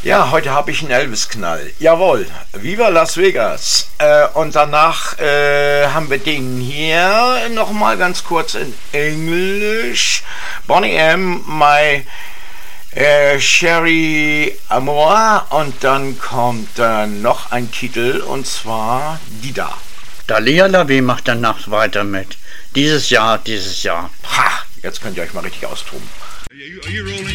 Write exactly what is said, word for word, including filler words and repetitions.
Ja, heute habe ich einen Elvis-Knall. Jawohl, Viva Las Vegas. Äh, und danach äh, haben wir den hier nochmal ganz kurz in Englisch. Bonnie M., My äh, Sherry Amour. Und dann kommt äh, noch ein Titel, und zwar Dida. Dalia Lavi macht danach weiter mit. Dieses Jahr, dieses Jahr. Ha, jetzt könnt ihr euch mal richtig austoben. Are you, are you rolling?